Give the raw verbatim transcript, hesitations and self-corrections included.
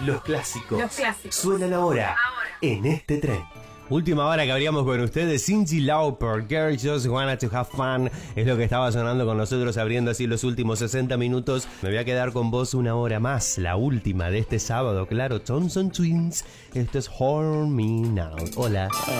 Los clásicos. Los clásicos. Suenan ahora, ahora. En este tren. Última hora que abríamos con ustedes, Cyndi Lauper, Girls Just Wanna to Have Fun, es lo que estaba sonando con nosotros, abriendo así los últimos sesenta minutos. Me voy a quedar con vos una hora más, la última de este sábado, claro, Thompson Twins. Esto es Hold Me Now. Hola.